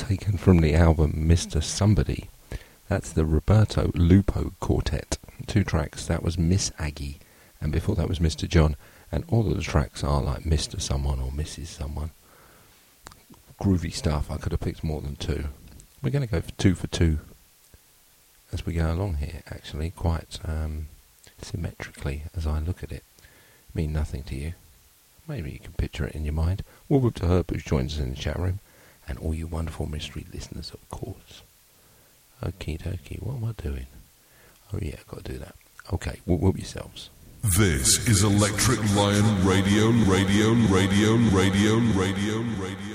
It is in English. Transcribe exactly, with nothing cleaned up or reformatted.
taken from the album Mister Somebody. That's the Roberto Lupo Quartet. Two tracks. That was Miss Aggie, and before that was Mister John. And all of the tracks are like Mister Someone or Missus Someone. Groovy stuff. I could have picked more than two. We're going to go for two for two as we go along here, actually, quite um, symmetrically as I look at it. Mean nothing to you. Maybe you can picture it in your mind. Welcome to Herb, who joins us in the chat room, and all you wonderful mystery listeners, of course. Okie dokie, what am I doing? Oh yeah, I've got to do that. Okay, whoop whoop yourselves. This is Electric Lion Radio, Radio, Radio, Radio, Radio, Radio.